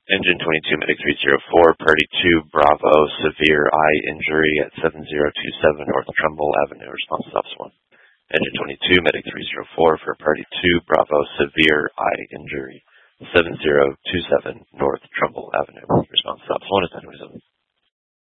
Engine 22, Medic 304, Priority 2, Bravo, severe eye injury at 7027 North Trumbull Avenue. Response stops 1. Engine 22, Medic 304 for Priority 2, Bravo, severe eye injury, 7027 North Trumbull Avenue. Response stops 1 is 927.